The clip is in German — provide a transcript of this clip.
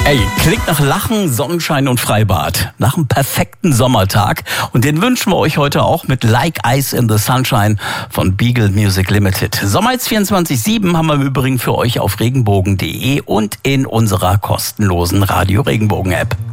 Ey, klingt nach Lachen, Sonnenschein und Freibad. Nach einem perfekten Sommertag. Und den wünschen wir euch heute auch mit Like Ice in the Sunshine von Beagle Music Limited. Sommerhits 24/7 haben wir im Übrigen für euch auf regenbogen.de und in unserer kostenlosen Radio Regenbogen App.